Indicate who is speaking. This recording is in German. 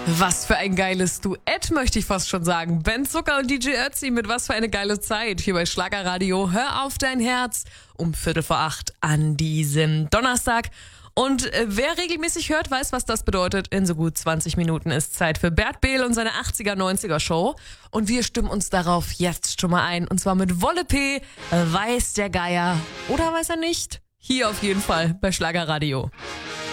Speaker 1: Was für ein geiles Duett, möchte ich fast schon sagen. Ben Zucker und DJ Ötzi mit Was für eine geile Zeit hier bei Schlagerradio. Hör auf dein Herz um 7:45 an diesem Donnerstag. Und wer regelmäßig hört, weiß, was das bedeutet. In so gut 20 Minuten ist Zeit für Bert Behl und seine 80er, 90er Show. Und wir stimmen uns darauf jetzt schon mal ein. Und zwar mit Wolle P. Weiß der Geier oder weiß er nicht? Hier auf jeden Fall bei Schlagerradio.